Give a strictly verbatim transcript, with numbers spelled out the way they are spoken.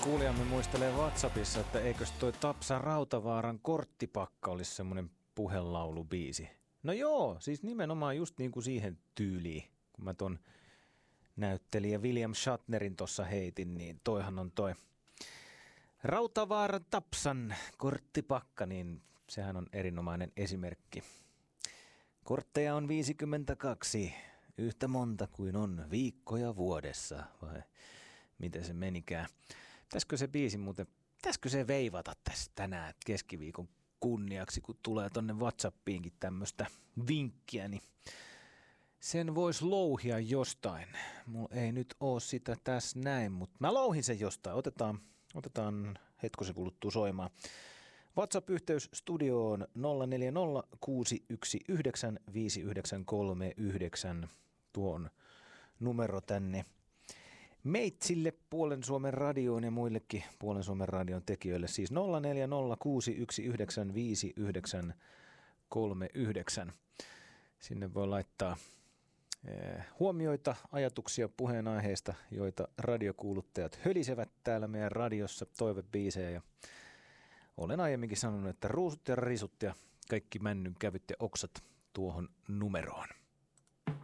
Kuulijamme muistelee WhatsAppissa, että eikös toi Tapsa Rautavaaran korttipakka olisi semmoinen puhelaulubiisi. No joo, siis nimenomaan just niin kuin siihen tyyliin, kun mä ton näyttelijä William Shatnerin tossa heitin, niin toihan on toi Rautavaaran Tapsan korttipakka, niin sehän on erinomainen esimerkki. Kortteja on viisikymmentäkaksi, yhtä monta kuin on viikkoja vuodessa, vai miten se menikään. Pitäisikö se biisi muuten, pitäisikö se veivata tässä tänään keskiviikon kunniaksi, kun tulee tonne WhatsAppiinkin tämmöistä vinkkiä, niin sen voisi louhia jostain. Mulla ei nyt oo sitä tässä näin, mutta mä louhin sen jostain. Otetaan, otetaan hetkosen kuluttua soimaan. WhatsApp-yhteys studioon nolla neljä nolla kuusi yksi yhdeksän viisi yhdeksän kolme yhdeksän. Tuo on numero tänne meitsille Puolen Suomen radioon ja muillekin Puolen Suomen radion tekijöille. Siis nolla neljä nolla kuusi yksi yhdeksän viisi yhdeksän kolme yhdeksän. Sinne voi laittaa eh, huomioita, ajatuksia puheenaiheista, joita radiokuuluttajat hölisevät täällä meidän radiossa, toivebiisejä. Ja olen aiemminkin sanonut, että ruusut ja risut ja kaikki männyn kävyt ja oksat tuohon numeroon.